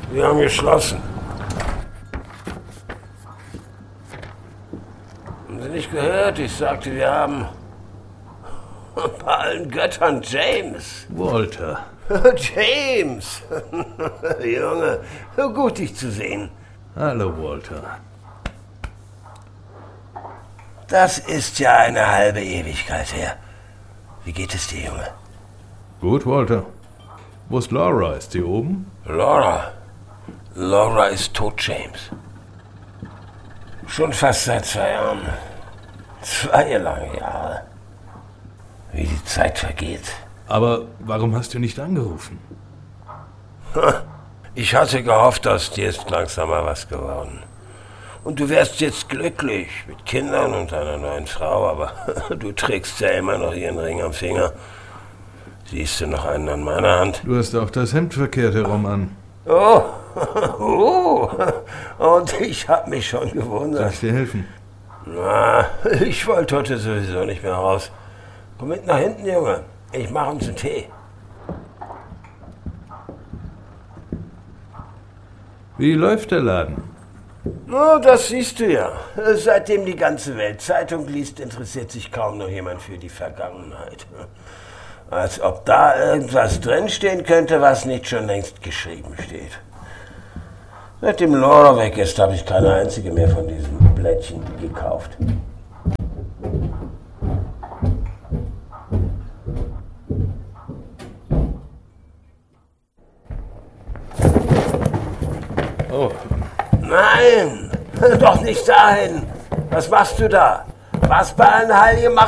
Wir haben geschlossen. Haben Sie nicht gehört? Ich sagte, wir haben bei allen Göttern James. Walter. James! Junge, so gut dich zu sehen. Hallo, Walter. Das ist ja eine halbe Ewigkeit her. Wie geht es dir, Junge? Gut, Walter. Wo ist Laura? Ist sie oben? Laura? Laura ist tot, James. Schon fast seit 2 Jahren. 2 lange Jahre. Wie die Zeit vergeht. Aber warum hast du nicht angerufen? Ich hatte gehofft, aus dir ist langsam mal was geworden. Und du wärst jetzt glücklich mit Kindern und einer neuen Frau, aber du trägst ja immer noch ihren Ring am Finger. Siehst du noch einen an meiner Hand? Du hast auch das Hemd verkehrt herum an. Oh, und ich hab mich schon gewundert. Soll ich dir helfen? Na, ich wollte heute sowieso nicht mehr raus. Komm mit nach hinten, Junge. Ich mache uns einen Tee. Wie läuft der Laden? Na, das siehst du ja. Seitdem die ganze Welt Zeitung liest, interessiert sich kaum noch jemand für die Vergangenheit. Als ob da irgendwas drinstehen könnte, was nicht schon längst geschrieben steht. Seitdem Laura weg ist, habe ich keine einzige mehr von diesen Blättchen gekauft. Oh. Nein, doch nicht dahin. Was machst du da? Was bei allen Heiligen machst